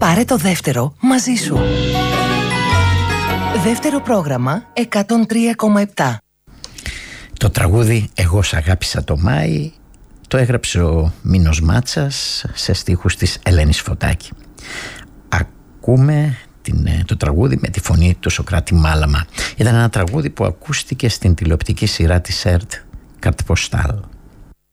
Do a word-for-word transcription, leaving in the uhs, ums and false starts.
Πάρε το δεύτερο μαζί σου. Δεύτερο πρόγραμμα εκατόν τρία κόμμα επτά. Το τραγούδι «Εγώ σ' αγάπησα το Μάη» το έγραψε ο Μίνος Μάτσας σε στίχους της Ελένης Φωτάκη. Ακούμε την, το τραγούδι με τη φωνή του Σωκράτη Μάλαμα. Ήταν ένα τραγούδι που ακούστηκε στην τηλεοπτική σειρά της ΕΡΤ «Καρτ Ποστάλ».